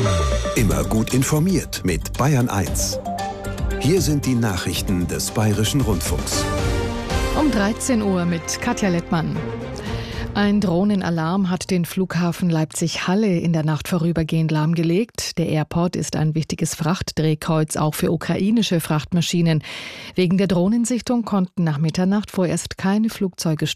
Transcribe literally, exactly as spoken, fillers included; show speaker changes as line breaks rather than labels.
Immer gut informiert mit Bayern eins. Hier sind die Nachrichten des Bayerischen Rundfunks.
Um dreizehn Uhr mit Katja Lettmann. Ein Drohnenalarm hat den Flughafen Leipzig-Halle in der Nacht vorübergehend lahmgelegt. Der Airport ist ein wichtiges Frachtdrehkreuz, auch für ukrainische Frachtmaschinen. Wegen der Drohnensichtung konnten nach Mitternacht vorerst keine Flugzeuge